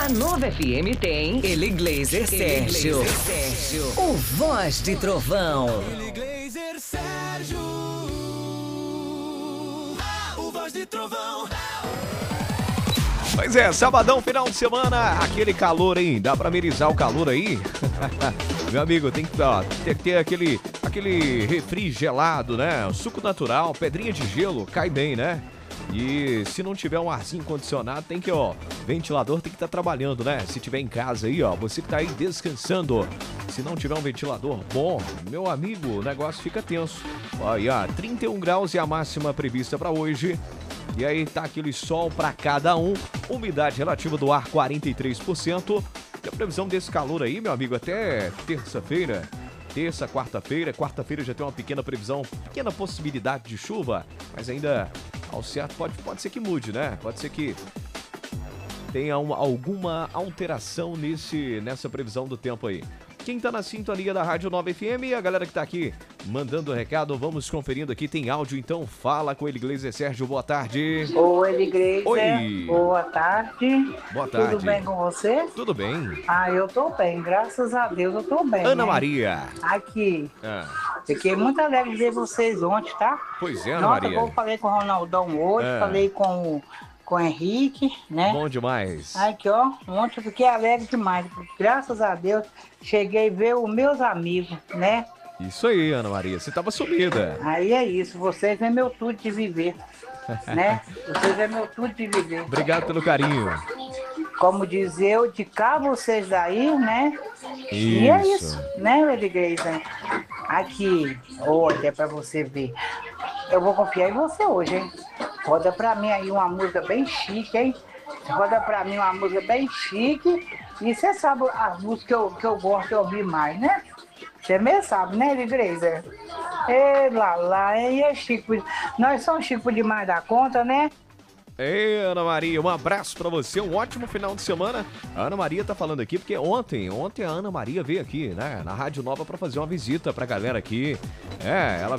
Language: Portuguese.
A Nova FM tem Eli Glazer Sérgio. O Voz de Trovão. Eli Glazer Sérgio. O Voz de Trovão. Pois é, sabadão, final de semana, aquele calor, hein? Dá pra amenizar o calor aí? Meu amigo, tem que ter aquele refri gelado, né? Suco natural, pedrinha de gelo, cai bem, né? E se não tiver um arzinho condicionado, tem que, ventilador tem que estar trabalhando, né? Se tiver em casa aí, você que tá aí descansando, se não tiver um ventilador bom, meu amigo, o negócio fica tenso. Olha, 31 graus é a máxima prevista para hoje. E aí tá aquele sol para cada um, umidade relativa do ar 43%. E a previsão desse calor aí, meu amigo, até terça-feira, quarta-feira já tem uma pequena previsão, pequena possibilidade de chuva, mas ainda ao certo pode ser que mude, né? Pode ser que tenha alguma alteração nessa previsão do tempo aí. Quem tá na sintonia da Rádio Nova FM e a galera que tá aqui mandando recado, vamos conferindo aqui, tem áudio, então fala com ele, Glazer Sérgio, boa tarde. Oi, Eli Glazer. Oi. Boa tarde. Boa tarde. Tudo bem com você? Tudo bem. Eu tô bem, graças a Deus eu tô bem. Ana né? Maria. Aqui. Fiquei muito alegre de ver vocês ontem, tá? Pois é, Ana Maria. Eu falei com o Ronaldão hoje, falei com o Henrique, né? Bom demais. Aqui, ontem eu fiquei alegre demais. Graças a Deus, cheguei a ver os meus amigos, né? Isso aí, Ana Maria, você tava sumida. Aí é isso, vocês é meu tudo de viver, né? Vocês é meu tudo de viver. Obrigado pelo carinho. Como diz eu, de cá vocês daí, né? Isso. E é isso, né, Eli Glazer? Aqui, olha pra você ver. Eu vou confiar em você hoje, hein? Roda pra mim aí uma música bem chique, hein? Roda pra mim uma música bem chique. E você sabe as músicas que eu gosto de ouvir mais, né? Você mesmo sabe, né, Eli Glazer? E lá, e é chique. Nós somos chique demais da conta, né? Ei, Ana Maria, um abraço pra você, um ótimo final de semana. A Ana Maria tá falando aqui porque ontem a Ana Maria veio aqui, né, na Rádio Nova pra fazer uma visita pra galera aqui. Ela